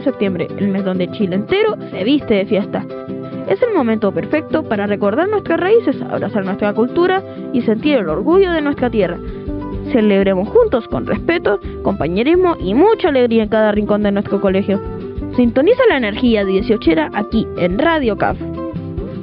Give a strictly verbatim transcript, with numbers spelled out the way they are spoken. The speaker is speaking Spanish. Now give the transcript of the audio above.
septiembre, el mes donde Chile entero se viste de fiesta. Es el momento perfecto para recordar nuestras raíces, abrazar nuestra cultura y sentir el orgullo de nuestra tierra. Celebremos juntos con respeto, compañerismo y mucha alegría en cada rincón de nuestro colegio. Sintoniza la energía dieciochera aquí en Radio C A F.